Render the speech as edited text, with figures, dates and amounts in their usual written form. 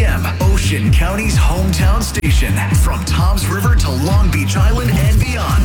p.m. Ocean County's hometown station. From Toms River to Long Beach Island and beyond.